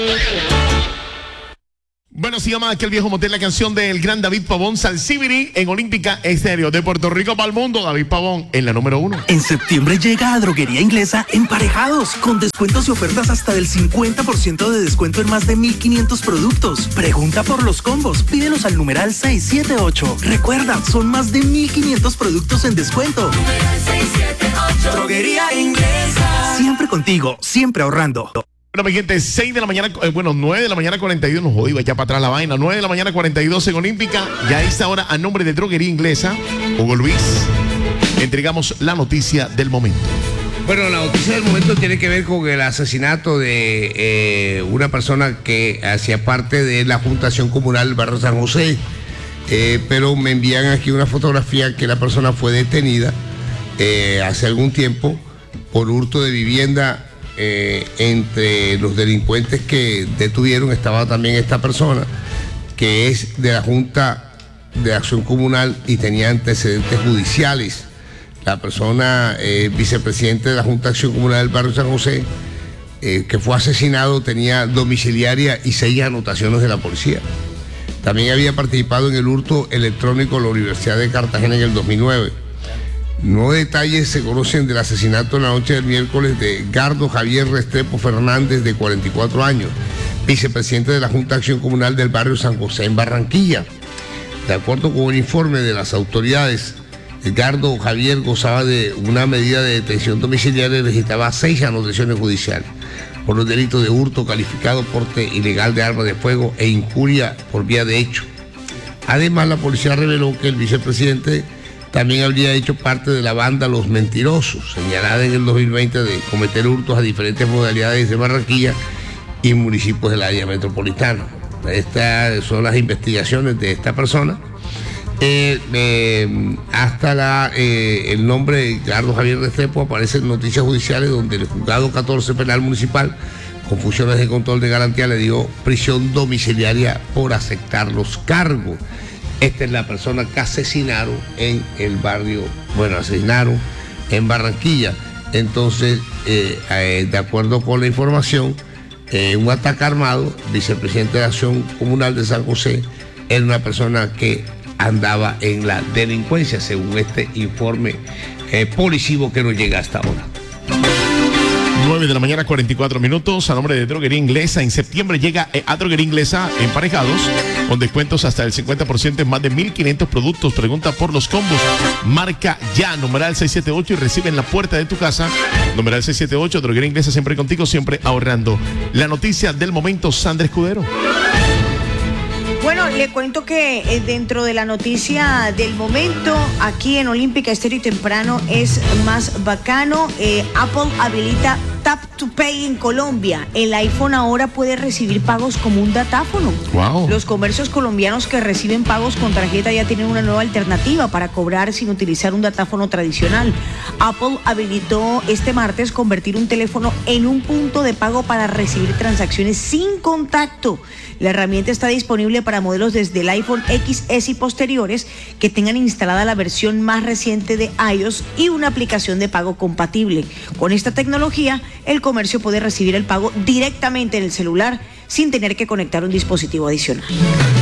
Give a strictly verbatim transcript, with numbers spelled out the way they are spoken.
Bueno, se llama aquel viejo motel la canción del gran David Pavón, Salsibiri, en Olímpica Estéreo. De Puerto Rico para el mundo, David Pavón en la número uno. En septiembre llega a Droguería Inglesa Emparejados, con descuentos y ofertas hasta del cincuenta por ciento de descuento en más de mil quinientos productos. Pregunta por los combos, pídelos al numeral seis siete ocho. Recuerda, son más de mil quinientos productos en descuento. seis siete ocho. Droguería Inglesa. Siempre contigo, siempre ahorrando. Bueno, mi gente, seis de la mañana, eh, bueno, nueve de la mañana cuarenta y dos, nos jodí, ya para atrás la vaina, nueve de la mañana cuarenta y dos en Olímpica, ya a esta hora, a nombre de Droguería Inglesa, Hugo Luis, entregamos la noticia del momento. Bueno, la noticia del momento tiene que ver con el asesinato de eh, una persona que hacía parte de la Junta de Acción Comunal del barrio San José, eh, pero me envían aquí una fotografía que la persona fue detenida eh, hace algún tiempo por hurto de vivienda. Eh, entre los delincuentes que detuvieron estaba también esta persona que es de la Junta de Acción Comunal y tenía antecedentes judiciales. La persona eh, vicepresidente de la Junta de Acción Comunal del barrio San José, eh, que fue asesinado, tenía domiciliaria y seis anotaciones de la policía. También había participado en el hurto electrónico en la Universidad de Cartagena en el dos mil nueve. Nuevos detalles se conocen del asesinato en la noche del miércoles de Gardo Javier Restrepo Fernández, de cuarenta y cuatro años, vicepresidente de la Junta de Acción Comunal del barrio San José en Barranquilla. De acuerdo con un informe de las autoridades, Gardo Javier gozaba de una medida de detención domiciliaria y registraba seis anotaciones judiciales por los delitos de hurto calificado, porte ilegal de arma de fuego e injuria por vía de hecho. Además, la policía reveló que el vicepresidente también habría hecho parte de la banda Los Mentirosos, señalada en el dos mil veinte de cometer hurtos a diferentes modalidades de Barranquilla y municipios del área metropolitana. Estas son las investigaciones de esta persona. Eh, eh, hasta la, eh, el nombre de Gardo Javier Restrepo aparece en noticias judiciales, donde el juzgado catorce penal municipal, con funciones de control de garantía, le dio prisión domiciliaria por aceptar los cargos. Esta es la persona que asesinaron en el barrio, bueno, asesinaron en Barranquilla. Entonces, eh, eh, de acuerdo con la información, eh, un ataque armado, vicepresidente de Acción Comunal de San José, era una persona que andaba en la delincuencia, según este informe eh, policivo que nos llega hasta ahora. nueve de la mañana, cuarenta y cuatro minutos, a nombre de Droguería Inglesa. En septiembre llega a Droguería Inglesa Emparejados, con descuentos hasta el cincuenta por ciento en más de mil quinientos productos. Pregunta por los combos. Marca ya, numeral seis siete ocho, y recibe en la puerta de tu casa. Numeral seis siete ocho, Droguería Inglesa, siempre contigo, siempre ahorrando. La noticia del momento, Sandra Escudero. Bueno, le cuento que eh, dentro de la noticia del momento, aquí en Olímpica Estéreo y temprano es más bacano. Eh, Apple habilita Tap to Pay en Colombia. El iPhone ahora puede recibir pagos como un datáfono. Wow. Los comercios colombianos que reciben pagos con tarjeta ya tienen una nueva alternativa para cobrar sin utilizar un datáfono tradicional. Apple habilitó este martes convertir un teléfono en un punto de pago para recibir transacciones sin contacto. La herramienta está disponible para modelos desde el iPhone equis ese y posteriores que tengan instalada la versión más reciente de iOS y una aplicación de pago compatible. Con esta tecnología, el comercio puede recibir el pago directamente en el celular sin tener que conectar un dispositivo adicional.